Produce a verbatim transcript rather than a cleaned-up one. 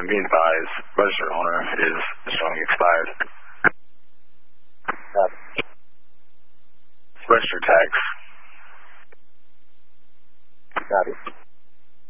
and be advised, registered owner is showing expired. Copy. Register tax. Copy.